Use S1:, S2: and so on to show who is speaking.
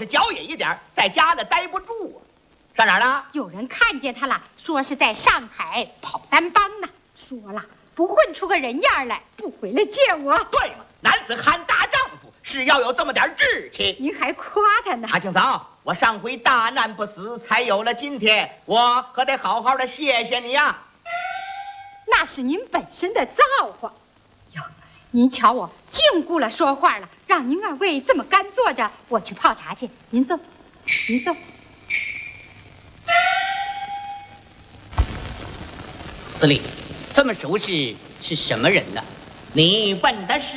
S1: 就是娇野一点，在家里待不住啊。上哪儿了？
S2: 有人看见他了，说是在上海跑单帮呢。说了不混出个人样来，不回来见我。
S1: 对嘛，男子汉大丈夫是要有这么点志气。
S2: 您还夸他呢？
S1: 阿庆嫂，我上回大难不死，才有了今天，我可得好好的谢谢你呀。
S2: 那是您本身的造化。哟，您瞧我净顾了说话了，让您二位这么干坐着，我去泡茶去。您坐，您坐。
S3: 司令，这么熟识是什么人呢？
S1: 你问的是